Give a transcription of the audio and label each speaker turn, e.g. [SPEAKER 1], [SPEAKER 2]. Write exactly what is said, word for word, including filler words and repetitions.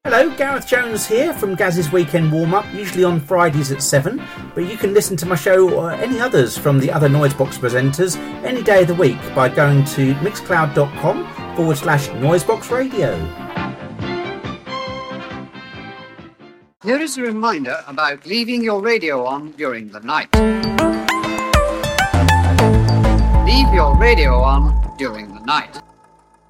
[SPEAKER 1] Hello, Gareth Jones here from Gaz's Weekend Warm-Up, usually on Fridays at seven, but you can listen to my show or any others from the other Noisebox presenters any day of the week by going to mixcloud.com forward slash Noisebox Radio.
[SPEAKER 2] Here is a reminder about leaving your radio on during the night. Leave your radio on during the night.